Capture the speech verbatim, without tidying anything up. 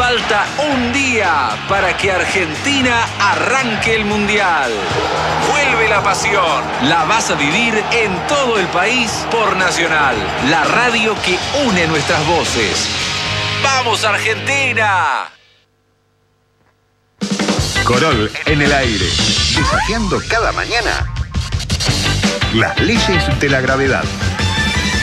Falta un día para que Argentina arranque el Mundial. Vuelve la pasión. La vas a vivir en todo el país por Nacional, la radio que une nuestras voces. ¡Vamos, Argentina! Corol en el aire, desafiando cada mañana las leyes de la gravedad.